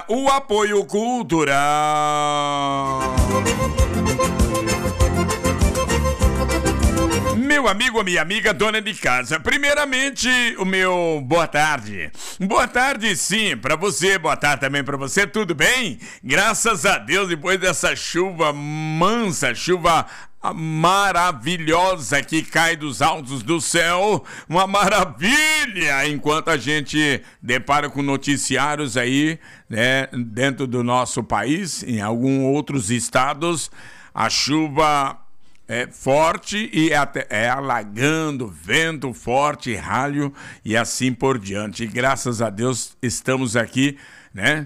o apoio cultural. Meu amigo, minha amiga, dona de casa, primeiramente o meu boa tarde. Boa tarde, sim, pra você, boa tarde também pra você, tudo bem? Graças a Deus, depois dessa chuva mansa, chuva maravilhosa que cai dos altos do céu, uma maravilha, enquanto a gente depara com noticiários aí, né, dentro do nosso país, em alguns outros estados, a chuva é forte e é alagando, vento forte, ralho e assim por diante. E graças a Deus estamos aqui, né,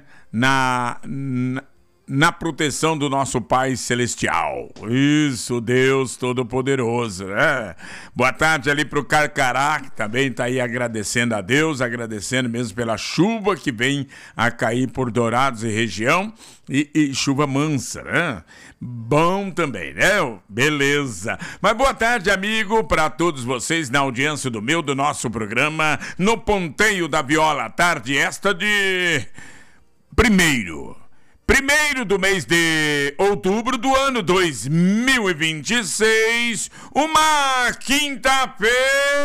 na proteção do nosso Pai Celestial. Isso, Deus Todo-Poderoso, né? Boa tarde ali pro Carcará, que também tá aí agradecendo a Deus, agradecendo mesmo pela chuva que vem a cair por Dourados e região, e chuva mansa, né? Bom também, né? Beleza. Mas boa tarde, amigo, para todos vocês na audiência do nosso programa, no Ponteio da Viola, tarde esta de primeiro do mês de outubro do ano 2026, uma quinta-feira.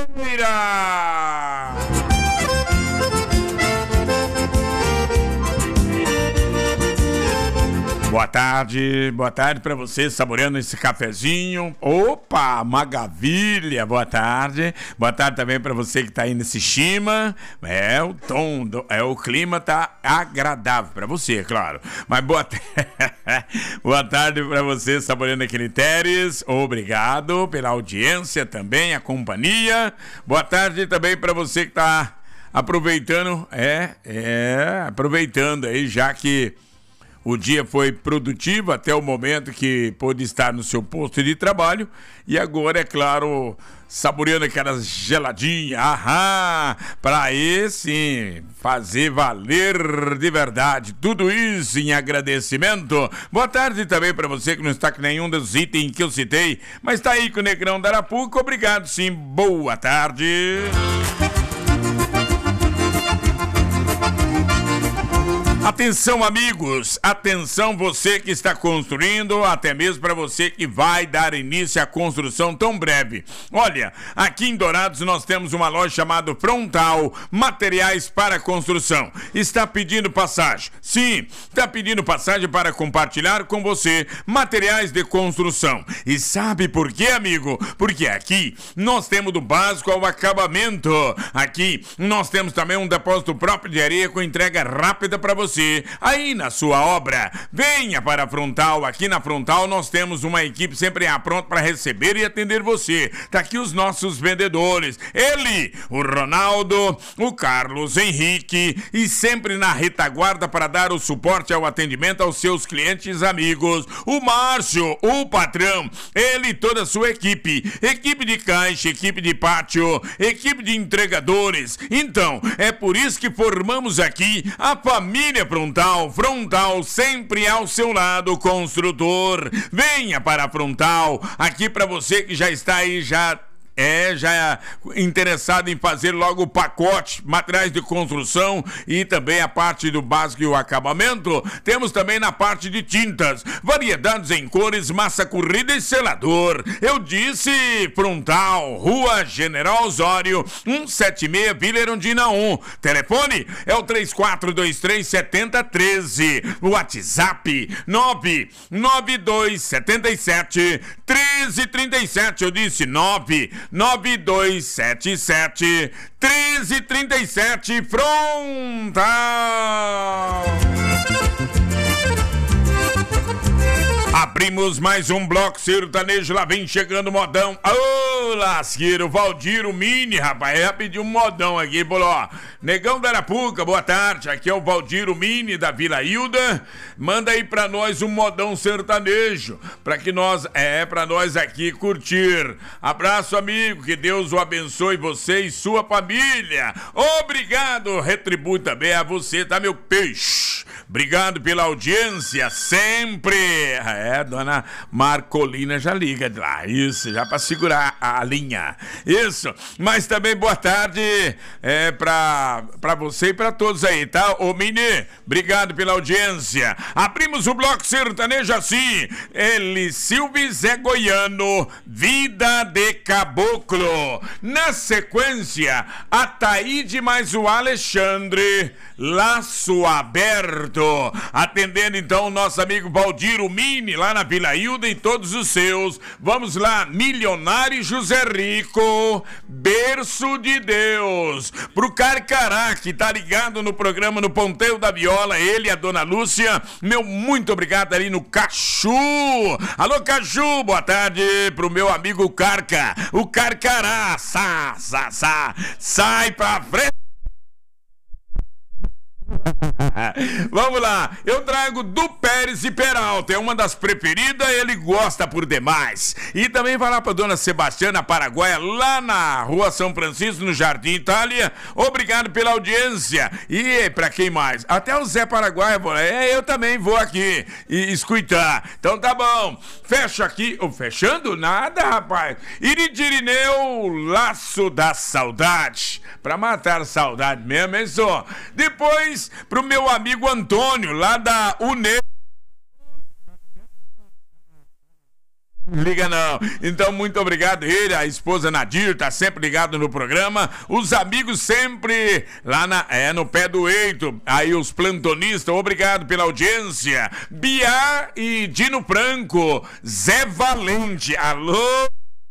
Boa tarde pra você, saboreando esse cafezinho. Opa, maravilha, boa tarde também pra você que tá aí nesse Shima. O clima tá agradável pra você, claro. Mas boa tarde pra você, saboreando aquele Teres. Obrigado pela audiência também, a companhia. Boa tarde também pra você que tá aproveitando, aproveitando aí, já que o dia foi produtivo até o momento que pôde estar no seu posto de trabalho. E agora, é claro, saboreando aquelas geladinhas. Para aí sim fazer valer de verdade. Tudo isso em agradecimento. Boa tarde também para você que não está com nenhum dos itens que eu citei, mas está aí com o Negrão da Arapuca. Obrigado, sim. Boa tarde. Atenção, amigos, atenção você que está construindo, até mesmo para você que vai dar início à construção tão breve. Olha, aqui em Dourados nós temos uma loja chamada Frontal Materiais para Construção. Está pedindo passagem? Sim, está pedindo passagem para compartilhar com você materiais de construção. E sabe por quê, amigo? Porque aqui nós temos do básico ao acabamento. Aqui nós temos também um depósito próprio de areia com entrega rápida para você aí na sua obra. Venha para a Frontal. Aqui na Frontal nós temos uma equipe sempre pronta para receber e atender você. Tá aqui os nossos vendedores. Ele, o Ronaldo, o Carlos Henrique, e sempre na retaguarda para dar o suporte ao atendimento aos seus clientes amigos. O Márcio, o patrão, ele e toda a sua equipe de caixa, equipe de pátio, equipe de entregadores. Então, é por isso que formamos aqui a família Frontal sempre ao seu lado, construtor. Venha para a Frontal, aqui para você que já está aí, já interessado em fazer logo o pacote, materiais de construção e também a parte do básico e o acabamento. Temos também na parte de tintas, variedades em cores, massa corrida e selador. Eu disse Frontal, Rua General Osório, 176, Vila Erundina 1. Telefone é o 34237013. WhatsApp 992771337. Eu disse 9277-1337, Frontal. Abrimos mais um bloco sertanejo, lá vem chegando o modão. Ô, lasqueiro, Valdir Mini, rapaz, já pediu um modão aqui, falou, ó, Negão da Arapuca, boa tarde, aqui é o Valdir Mini da Vila Hilda, manda aí pra nós um modão sertanejo, pra nós aqui curtir. Abraço, amigo, que Deus o abençoe, você e sua família. Obrigado, retribui também a você, tá, meu peixe? Obrigado pela audiência, sempre. Dona Marcolina já liga de lá, isso, já pra segurar a a linha. Isso. Mas também boa tarde pra você e pra todos aí, tá? Ô Mini, obrigado pela audiência. Abrimos o bloco sertanejo assim. Ele, Silvio Zé Goiano, Vida de Caboclo. Na sequência, a Taíde mais o Alexandre, Laço Aberto. Atendendo então o nosso amigo Valdir Mini, lá na Vila Hilda e todos os seus. Vamos lá, Milionário José Rico, Berço de Deus. Pro Carcará, que tá ligado no programa no Ponteio da Viola, ele e a dona Lúcia, meu muito obrigado ali no Cachu. Alô, Cachu, boa tarde pro meu amigo Carca, o Carcará. Sai pra frente. Vamos lá, eu trago do Pérez e Peralta, é uma das preferidas, ele gosta por demais. E também vai lá pra dona Sebastiana Paraguaia, lá na rua São Francisco, no Jardim Itália. Obrigado pela audiência. E pra quem mais? Até o Zé Paraguaia, eu também vou aqui e escutar. Então tá bom, fecha aqui, fechando nada, rapaz. Iridirineu, Laço da Saudade, pra matar a saudade mesmo, hein, só. Depois pro meu amigo Antônio, lá da UNE. Liga não. Então, muito obrigado. Ele, a esposa Nadir, tá sempre ligado no programa. Os amigos sempre lá no pé do eito. Aí os plantonistas, obrigado pela audiência. Bia e Dino Franco, Zé Valente. Alô?